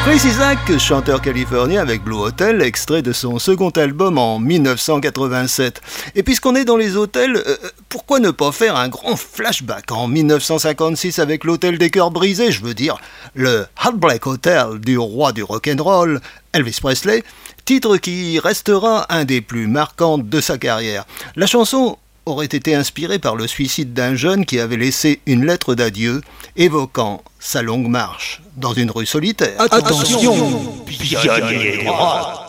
Chris Isaak, chanteur californien avec Blue Hotel, extrait de son second album en 1987. Et puisqu'on est dans les hôtels, pourquoi ne pas faire un grand flashback en 1956 avec l'Hôtel des Cœurs Brisés, je veux dire le Heartbreak Hotel du roi du rock'n'roll, Elvis Presley, titre qui restera un des plus marquants de sa carrière. La chanson aurait été inspirée par le suicide d'un jeune qui avait laissé une lettre d'adieu évoquant sa longue marche dans une rue solitaire. Attention, pionnier du rock.